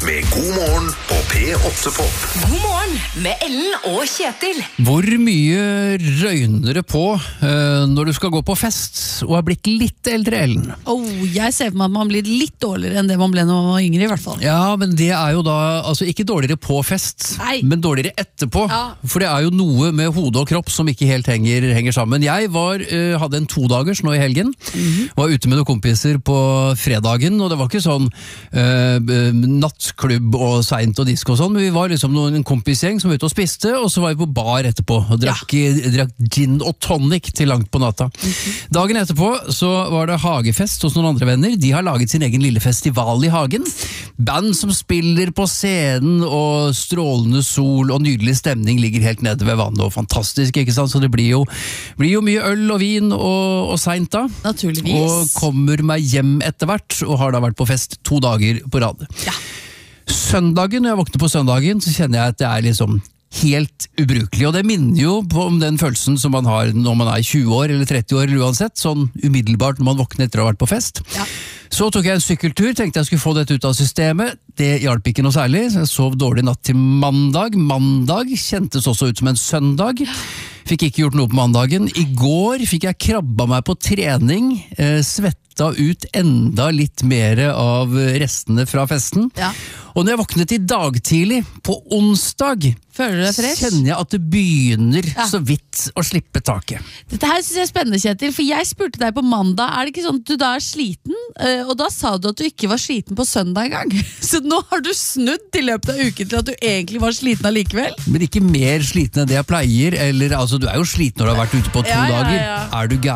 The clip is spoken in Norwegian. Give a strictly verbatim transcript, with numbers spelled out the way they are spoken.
med God morgen på P åtte Pop. God morgen med Ellen og Kjetil. Hvor mye røyner det på uh, når du skal gå på fest og har blitt litt eldre, Ellen? Oh, jeg ser for meg at man blir litt dårligere enn det man ble når man var yngre i hvert fall. Ja, men det er jo da, altså ikke dårligere på fest, Nei. men dårligere etterpå. Ja. For det er jo noe med hode og kropp som ikke helt henger, henger sammen. Jeg var, uh, hadde en todagers nå i helgen, mm-hmm. var ute med noen kompiser på fredagen, og det var ikke sånn uh, nattklubb og seint og disko og sånn, men vi var liksom noen, en kompisgjeng som var ute og spiste, og så var vi på bar etterpå, og drakk, ja. drakk gin og tonic til langt på natta. Mm-hmm. Dagen etterpå så var det hagefest hos noen andre venner. De har laget sin egen lille festival i hagen. Band som spiller på scenen, og strålende sol og nydelig stemning ligger helt nede ved vannet, og fantastisk, ikke sant? Så det blir jo, blir jo mye øl og vin og, og seint da. Naturligvis. Og kommer meg hjem etter hvert, og har da vært på fest to dager på rad. Ja. Søndagen, når jeg våkner på søndagen, så kjenner jeg at det er liksom helt ubrukelig, og det minner jo på om den følelsen som man har når man er tjue år eller tretti år, eller uansett, sånn umiddelbart når man våkner etter å ha vært på fest. Ja. Så tok jeg en sykkeltur, tenkte jeg skulle få dette ut av systemet. Det hjalp ikke noe særlig, så jeg sov dårlig natt til mandag. Mandag kjentes også ut som en søndag. Fikk ikke gjort noe på mandagen. I går fikk jeg krabba meg på trening, eh, svetta ut enda litt mer av restene fra festen. Ja. Og når jeg våknet i dag tidlig, på onsdag, Føler du deg fresh? kjenner jeg at det begynner Ja. så vidt å slippe taket. Dette her synes jeg er spennende, Kjetil, for jeg spurte deg på mandag, er det ikke sånn at du da er sliten? Eh, Og da sa du at du ikke var sliten på søndag en gang. Så nå har du snudd i løpet av uken til at du egentlig var sliten allikevel? Men ikke mer sliten enn det jeg pleier, eller altså du er jo sliten når du har vært ute på to Ja, ja, dager. ja. Er du gæren?